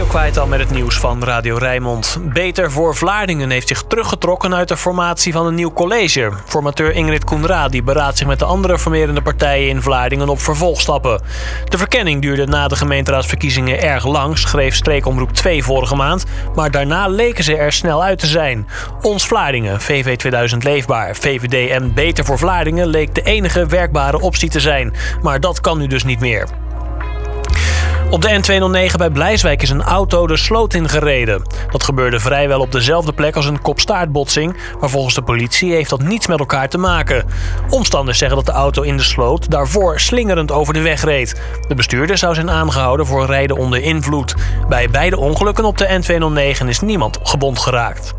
Kwijt al met het nieuws van Radio Rijnmond. Beter voor Vlaardingen heeft zich teruggetrokken uit de formatie van een nieuw college. Formateur Ingrid Koenraad die beraadt zich met de andere formerende partijen in Vlaardingen op vervolgstappen. De verkenning duurde na de gemeenteraadsverkiezingen erg lang, schreef Streekomroep 2 vorige maand. Maar daarna leken ze er snel uit te zijn. Ons Vlaardingen, VV 2000 Leefbaar, VVD en Beter voor Vlaardingen leek de enige werkbare optie te zijn. Maar dat kan nu dus niet meer. Op de N209 bij Blijswijk is een auto de sloot ingereden. Dat gebeurde vrijwel op dezelfde plek als een kop-staartbotsing, maar volgens de politie heeft dat niets met elkaar te maken. Omstanders zeggen dat de auto in de sloot daarvoor slingerend over de weg reed. De bestuurder zou zijn aangehouden voor rijden onder invloed. Bij beide ongelukken op de N209 is niemand gewond geraakt.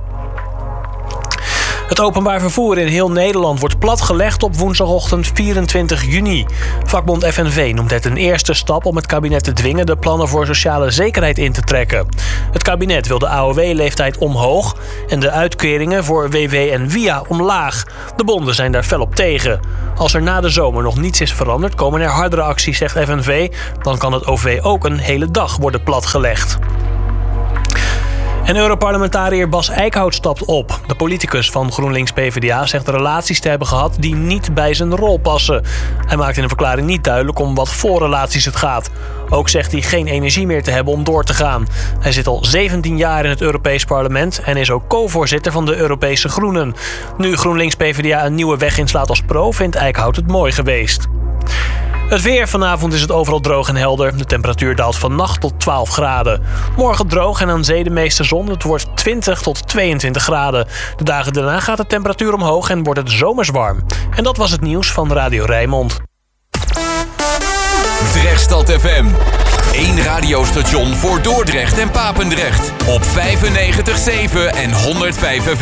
Het openbaar vervoer in heel Nederland wordt platgelegd op woensdagochtend 24 juni. Vakbond FNV noemt het een eerste stap om het kabinet te dwingen de plannen voor sociale zekerheid in te trekken. Het kabinet wil de AOW-leeftijd omhoog en de uitkeringen voor WW en WIA omlaag. De bonden zijn daar fel op tegen. Als er na de zomer nog niets is veranderd, komen er hardere acties, zegt FNV. Dan kan het OV ook een hele dag worden platgelegd. En Europarlementariër Bas Eickhout stapt op. De politicus van GroenLinks-PVDA zegt relaties te hebben gehad die niet bij zijn rol passen. Hij maakt in een verklaring niet duidelijk om wat voor relaties het gaat. Ook zegt hij geen energie meer te hebben om door te gaan. Hij zit al 17 jaar in het Europees Parlement en is ook co-voorzitter van de Europese Groenen. Nu GroenLinks-PVDA een nieuwe weg inslaat als pro, vindt Eickhout het mooi geweest. Het weer. Vanavond is het overal droog en helder. De temperatuur daalt vannacht tot 12 graden. Morgen droog en aan zee de meeste zon. Het wordt 20 tot 22 graden. De dagen daarna gaat de temperatuur omhoog en wordt het zomers warm. En dat was het nieuws van Radio Rijnmond. Drechtstad FM. 1 radiostation voor Dordrecht en Papendrecht. Op 95.7 en 105 FM.